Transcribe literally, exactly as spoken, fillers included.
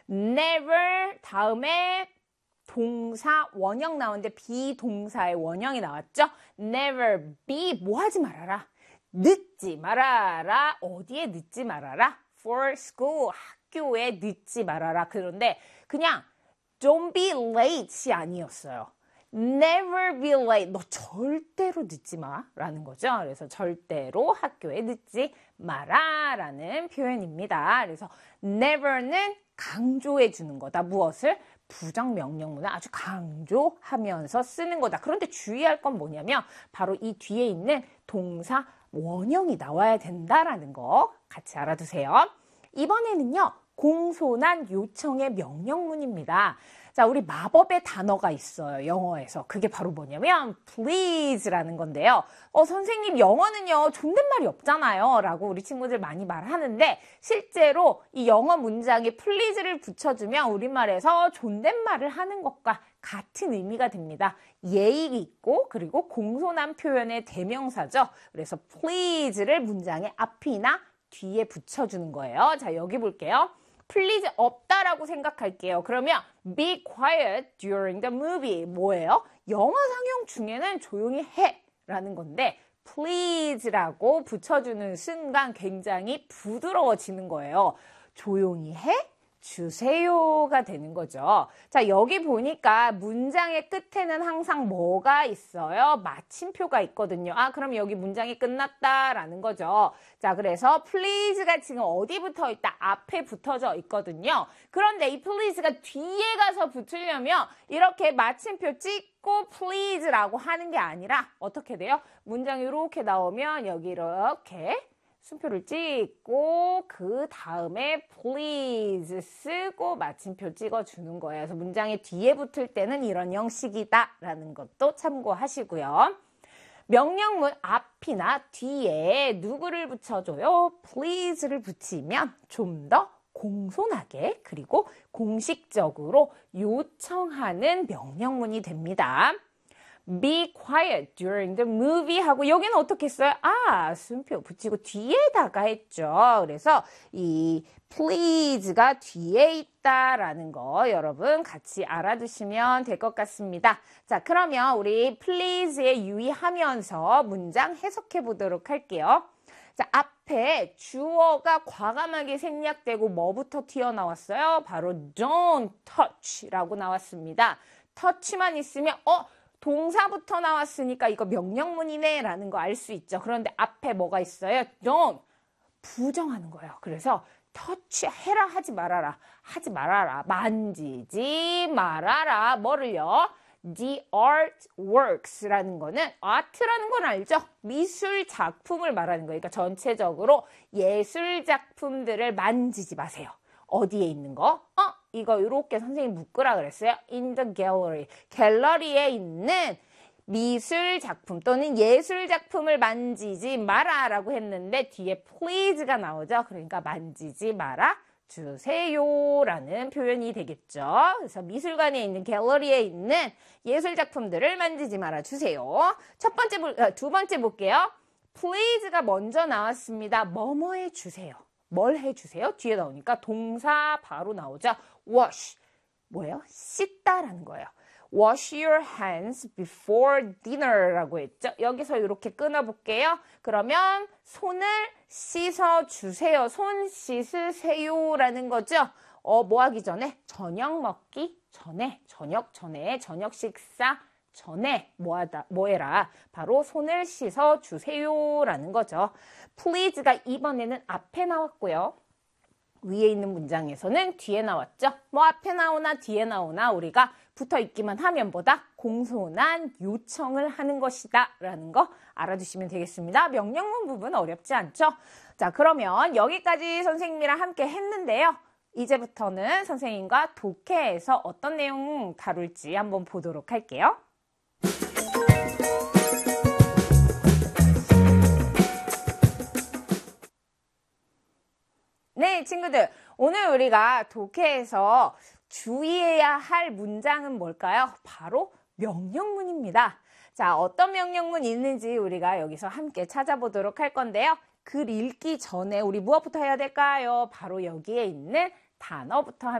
never 다음에 동사 원형 나오는데 비동사의 원형이 나왔죠? never be 뭐 하지 말아라. 늦지 말아라. 어디에 늦지 말아라? for school 학교에 늦지 말아라. 그런데 그냥 don't be late이 아니었어요. never be late. 너 절대로 늦지 마 라는 거죠. 그래서 절대로 학교에 늦지 마라 라는 표현입니다. 그래서 never는 강조해 주는 거다. 무엇을? 부정명령문을 아주 강조하면서 쓰는 거다. 그런데 주의할 건 뭐냐면 바로 이 뒤에 있는 동사 원형이 나와야 된다라는 거 같이 알아두세요. 이번에는요. 공손한 요청의 명령문입니다. 자, 우리 마법의 단어가 있어요. 영어에서. 그게 바로 뭐냐면 please라는 건데요. 어, 선생님 영어는요. 존댓말이 없잖아요. 라고 우리 친구들 많이 말하는데 실제로 이 영어 문장에 please를 붙여주면 우리말에서 존댓말을 하는 것과 같은 의미가 됩니다. 예의 있고 그리고 공손한 표현의 대명사죠. 그래서 please를 문장의 앞이나 뒤에 붙여주는 거예요. 자, 여기 볼게요. please 없다라고 생각할게요. 그러면 be quiet during the movie. 뭐예요? 영화 상영 중에는 조용히 해 라는 건데 please라고 붙여주는 순간 굉장히 부드러워지는 거예요. 조용히 해? 주세요가 되는 거죠. 자, 여기 보니까 문장의 끝에는 항상 뭐가 있어요? 마침표가 있거든요. 아, 그럼 여기 문장이 끝났다라는 거죠. 자, 그래서 please가 지금 어디 붙어 있다? 앞에 붙어져 있거든요. 그런데 이 please가 뒤에 가서 붙으려면 이렇게 마침표 찍고 please라고 하는 게 아니라 어떻게 돼요? 문장이 이렇게 나오면 여기 이렇게 순표를 찍고 그 다음에 please 쓰고 마침표 찍어주는 거예요. 그래서 문장의 뒤에 붙을 때는 이런 형식이다 라는 것도 참고하시고요. 명령문 앞이나 뒤에 누구를 붙여줘요? please를 붙이면 좀 더 공손하게 그리고 공식적으로 요청하는 명령문이 됩니다. Be quiet during the movie 하고 여기는 어떻게 했어요? 아, 순표 붙이고 뒤에다가 했죠. 그래서 이 please가 뒤에 있다라는 거 여러분 같이 알아두시면 될 것 같습니다. 자, 그러면 우리 please에 유의하면서 문장 해석해 보도록 할게요. 자, 앞에 주어가 과감하게 생략되고 뭐부터 튀어나왔어요? 바로 don't touch라고 나왔습니다. touch만 있으면 어? 동사부터 나왔으니까 이거 명령문이네 라는 거 알 수 있죠. 그런데 앞에 뭐가 있어요? don't 부정하는 거예요. 그래서 touch 해라 하지 말아라. 하지 말아라. 만지지 말아라. 뭐를요? The artworks라는 거는 art라는 건 알죠? 미술 작품을 말하는 거예요. 그러니까 전체적으로 예술 작품들을 만지지 마세요. 어디에 있는 거? 어? 이거 이렇게 선생님 묶으라 그랬어요. In the gallery. 갤러리에 있는 미술 작품 또는 예술 작품을 만지지 마라 라고 했는데 뒤에 please가 나오죠. 그러니까 만지지 마라 주세요 라는 표현이 되겠죠. 그래서 미술관에 있는 갤러리에 있는 예술 작품들을 만지지 말아 주세요. 첫 번째, 두 번째 볼게요. please가 먼저 나왔습니다. 뭐뭐 해주세요. 뭘 해주세요? 뒤에 나오니까 동사 바로 나오죠. wash. 뭐예요? 씻다라는 거예요. wash your hands before dinner라고 했죠. 여기서 이렇게 끊어볼게요. 그러면 손을 씻어주세요. 손 씻으세요라는 거죠. 어, 뭐 하기 전에? 저녁 먹기 전에, 저녁 전에, 저녁 식사 전에 뭐 하다, 뭐 해라. 바로 손을 씻어주세요라는 거죠. please가 이번에는 앞에 나왔고요. 위에 있는 문장에서는 뒤에 나왔죠. 뭐 앞에 나오나 뒤에 나오나 우리가 붙어 있기만 하면 보다 공손한 요청을 하는 것이다 라는 거 알아두시면 되겠습니다. 명령문 부분 어렵지 않죠? 자, 그러면 여기까지 선생님이랑 함께 했는데요. 이제부터는 선생님과 독해에서 어떤 내용 다룰지 한번 보도록 할게요. 네, 친구들. 오늘 우리가 독해에서 주의해야 할 문장은 뭘까요? 바로 명령문입니다. 자, 어떤 명령문이 있는지 우리가 여기서 함께 찾아보도록 할 건데요. 글 읽기 전에 우리 무엇부터 해야 될까요? 바로 여기에 있는 단어부터